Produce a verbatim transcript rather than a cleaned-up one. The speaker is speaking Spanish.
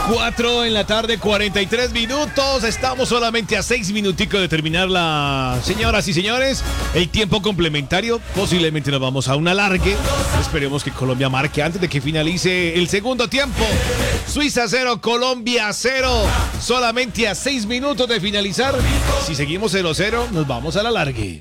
cuatro en la tarde, cuarenta y tres minutos. Estamos solamente a seis minuticos de terminar la... Señoras y señores, el tiempo complementario. Posiblemente nos vamos a un alargue. Esperemos que Colombia marque antes de que finalice el segundo tiempo. Suiza cero, Colombia cero. Solamente a seis minutos de finalizar. Si seguimos cero cero, nos vamos al alargue.